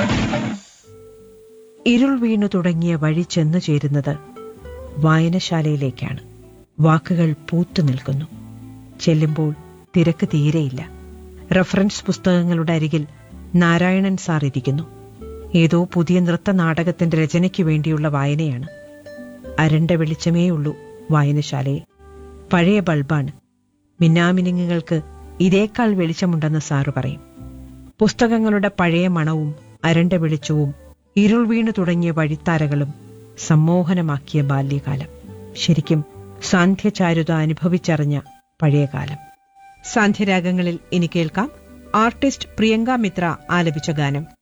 ഇരുൾ വീണു തുടങ്ങിയ വഴി ചെന്നു ചേരുന്നത് വായനശാലയിലേക്കാണ്. വാക്കുകൾ പൂത്തു നിൽക്കുന്നു. ചെല്ലുമ്പോൾ തിരക്ക് തീരെയില്ല. റഫറൻസ് പുസ്തകങ്ങളുടെ അരികിൽ നാരായണൻ സാർ ഇരിക്കുന്നു. ഏതോ പുതിയ നൃത്ത നാടകത്തിന്റെ രചനയ്ക്ക് വേണ്ടിയുള്ള വായനയാണ്. അരണ്ട വെളിച്ചമേയുള്ളൂ വായനശാലയിൽ. പഴയ ബൾബാണ്. മിന്നാമിനുങ്ങുകൾക്ക് ഇതേക്കാൾ വെളിച്ചമുണ്ടെന്ന് സാറ് പറയും. പുസ്തകങ്ങളുടെ പഴയ മണവും അരണ്ട വെളിച്ചവും ഇരുൾ വീണു തുടങ്ങിയ വഴിത്താരകളും സമ്മോഹനമാക്കിയ ബാല്യകാലം. ശരിക്കും സാന്ധ്യചാരുത അനുഭവിച്ചറിഞ്ഞ പഴയകാലം. സാന്ധ്യരാഗങ്ങളിൽ ഇനി കേൾക്കാം ആർട്ടിസ്റ്റ് പ്രിയങ്ക മിത്ര ആലപിച്ച ഗാനം.